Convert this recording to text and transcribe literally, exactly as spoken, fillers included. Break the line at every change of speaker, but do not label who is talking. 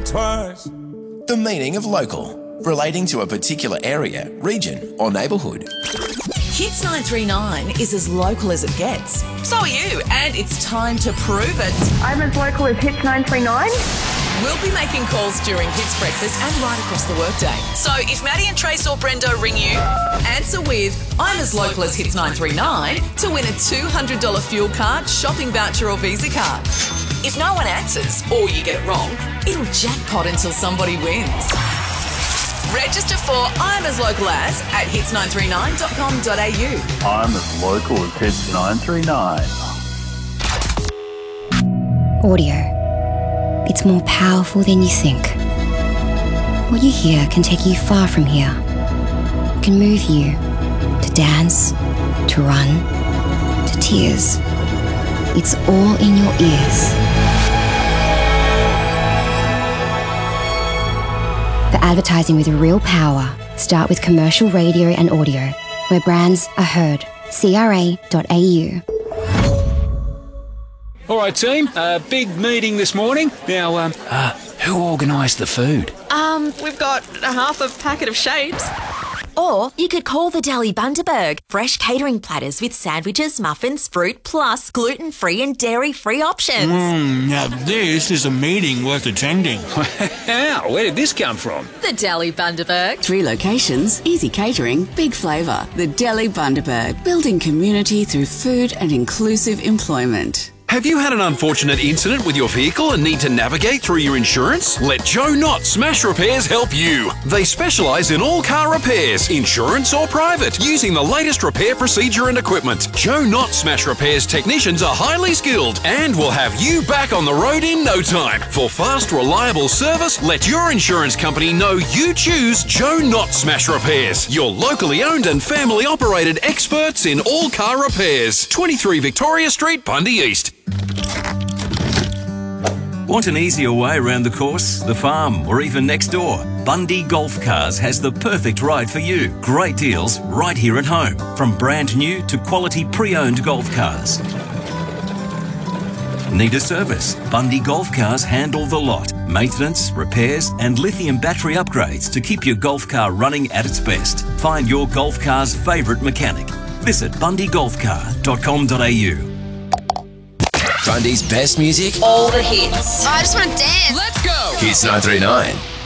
twice.
The meaning of local, relating to a particular area, region or neighbourhood.
Hits nine three nine is as local as it gets. So are you, and it's time to prove it.
I'm as local as Hits nine three nine.
We'll be making calls during Hits Breakfast and right across the workday. So if Maddie and Trace or Brendo ring you, answer with I'm as local as Hits nine three nine to win a two hundred dollars fuel card, shopping voucher or Visa card. If no one answers or you get it wrong, it'll jackpot until somebody wins. Register for I'm as local as at hits nine three nine dot com dot a u.
I'm as local as Hits nine three nine.
Audio. It's more powerful than you think. What you hear can take you far from here. It can move you to dance, to run, to tears. It's all in your ears. For advertising with real power, start with commercial radio and audio, where brands are heard. C R A dot A U.
All right, team, uh, big meeting this morning. Now, um, uh, who organised the food?
Um, we've got a half a packet of shapes.
Or you could call the Deli Bundaberg. Fresh catering platters with sandwiches, muffins, fruit, plus gluten-free and dairy-free options.
Mmm, now this is a meeting worth attending.
How? Where did this come from?
The Deli Bundaberg.
Three locations, easy catering, big flavour. The Deli Bundaberg, building community through food and inclusive employment.
Have you had an unfortunate incident with your vehicle and need to navigate through your insurance? Let Joe Knott Smash Repairs help you. They specialise in all car repairs, insurance or private, using the latest repair procedure and equipment. Joe Knott Smash Repairs technicians are highly skilled and will have you back on the road in no time. For fast, reliable service, let your insurance company know you choose Joe Knott Smash Repairs. Your locally owned and family operated experts in all car repairs. twenty-three Victoria Street, Bundy East.
Want an easier way around the course, the farm, or even next door? Bundy Golf Cars has the perfect ride for you. Great deals right here at home, from brand new to quality pre-owned golf cars. Need a service? Bundy Golf Cars handle the lot. Maintenance, repairs and lithium battery upgrades to keep your golf car running at its best. Find your golf car's favourite mechanic. Visit bundy golf car dot com dot a u.
Bundy's best music.
All the hits.
I just want to dance.
Let's go.
Hits nine three nine.